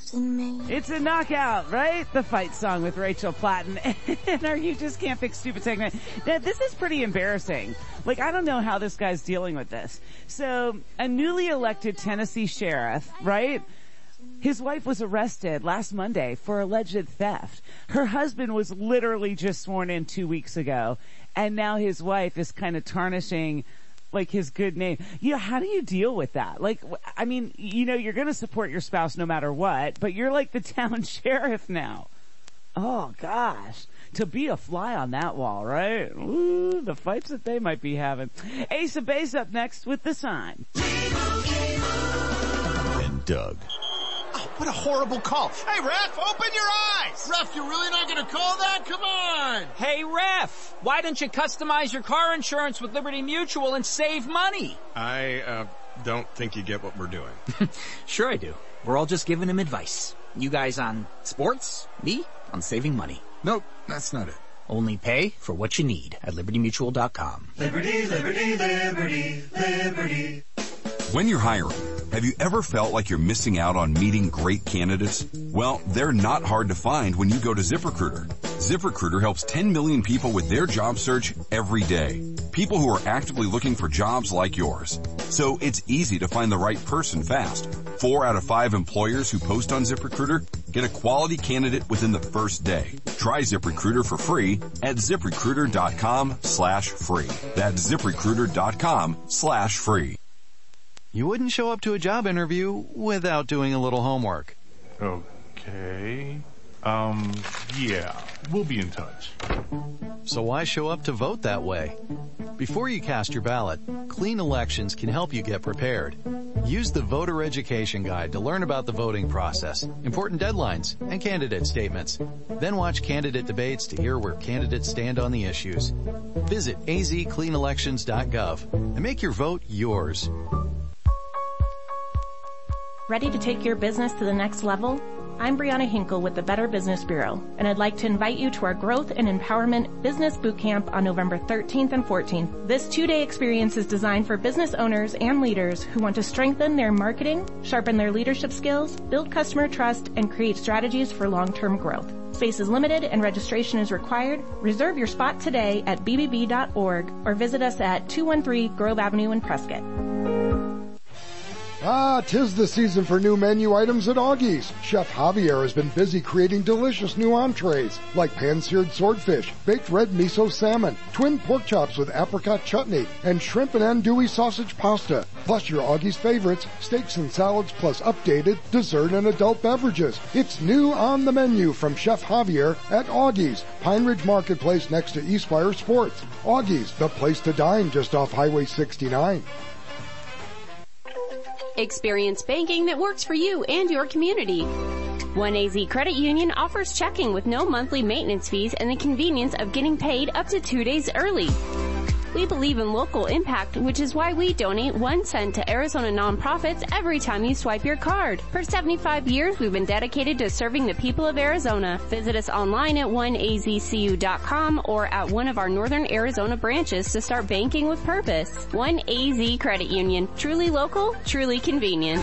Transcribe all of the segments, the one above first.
It's a knockout, right? The fight song with Rachel Platten. And our You Just Can't Fix Stupid segment. Now, this is pretty embarrassing. Like, I don't know how this guy's dealing with this. So, a newly elected Tennessee sheriff, right? His wife was arrested last Monday for alleged theft. Her husband was literally just sworn in 2 weeks ago. And now his wife is kind of tarnishing like his good name. You know, how do you deal with that? Like, I mean, you know, you're going to support your spouse no matter what, but you're like the town sheriff now. Oh gosh, to be a fly on that wall, right? Ooh, the fights that they might be having. Ace of Base up next with The Sign. And Doug. Oh, what a horrible call. Hey, ref, open your eyes! Ref, you're really not gonna call that? Come on! Hey, ref, why don't you customize your car insurance with Liberty Mutual and save money? I don't think you get what we're doing. Sure I do. We're all just giving him advice. You guys on sports, me on saving money. Nope, that's not it. Only pay for what you need at libertymutual.com. Liberty, liberty, liberty, liberty. When you're hiring, have you ever felt like you're missing out on meeting great candidates? Well, they're not hard to find when you go to ZipRecruiter. ZipRecruiter helps 10 million people with their job search every day. People who are actively looking for jobs like yours. So it's easy to find the right person fast. 4 out of 5 employers who post on ZipRecruiter get a quality candidate within the first day. Try ZipRecruiter for free at ZipRecruiter.com/free. That's ZipRecruiter.com/free. You wouldn't show up to a job interview without doing a little homework. Okay. Yeah, we'll be in touch. So why show up to vote that way? Before you cast your ballot, Clean Elections can help you get prepared. Use the Voter Education Guide to learn about the voting process, important deadlines, and candidate statements. Then watch candidate debates to hear where candidates stand on the issues. Visit azcleanelections.gov and make your vote yours. Ready to take your business to the next level? I'm Brianna Hinkle with the Better Business Bureau, and I'd like to invite you to our Growth and Empowerment Business Bootcamp on November 13th and 14th. This 2-day experience is designed for business owners and leaders who want to strengthen their marketing, sharpen their leadership skills, build customer trust, and create strategies for long-term growth. Space is limited and registration is required. Reserve your spot today at bbb.org or visit us at 213 Grove Avenue in Prescott. Tis the season for new menu items at Augie's. Chef Javier has been busy creating delicious new entrees like pan-seared swordfish, baked red miso salmon, twin pork chops with apricot chutney, and shrimp and andouille sausage pasta. Plus your Augie's favorites, steaks and salads, plus updated dessert and adult beverages. It's new on the menu from Chef Javier at Augie's, Pine Ridge Marketplace next to Eastfire Sports. Augie's, the place to dine just off Highway 69. Experience banking that works for you and your community. 1AZ Credit Union offers checking with no monthly maintenance fees and the convenience of getting paid up to 2 days early. We believe in local impact, which is why we donate 1 cent to Arizona nonprofits every time you swipe your card. For 75 years, we've been dedicated to serving the people of Arizona. Visit us online at 1azcu.com or at one of our Northern Arizona branches to start banking with purpose. 1AZ Credit Union. Truly local, truly convenient.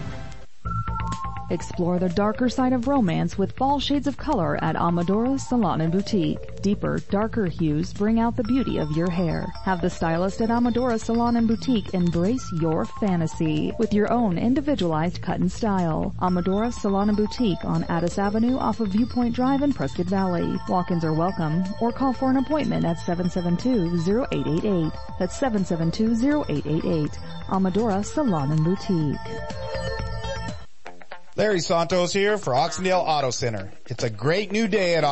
Explore the darker side of romance with fall shades of color at Amadora Salon and Boutique. Deeper, darker hues bring out the beauty of your hair. Have the stylist at Amadora Salon and Boutique embrace your fantasy with your own individualized cut and style. Amadora Salon and Boutique on Addis Avenue off of Viewpoint Drive in Prescott Valley. Walk-ins are welcome or call for an appointment at 772-0888. That's 772-0888. Amadora Salon and Boutique. Larry Santos here for Oxendale Auto Center. It's a great new day at